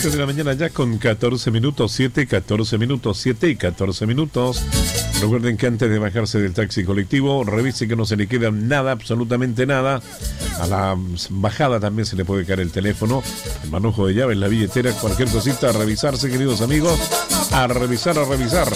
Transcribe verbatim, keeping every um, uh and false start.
siete de la mañana ya con catorce minutos, siete, catorce minutos, siete y catorce minutos. Recuerden que antes de bajarse del taxi colectivo, revise que no se le queda nada, absolutamente nada. A la bajada también se le puede caer el teléfono, el manojo de llaves, la billetera, cualquier cosita, a revisarse, queridos amigos. A revisar, a revisar.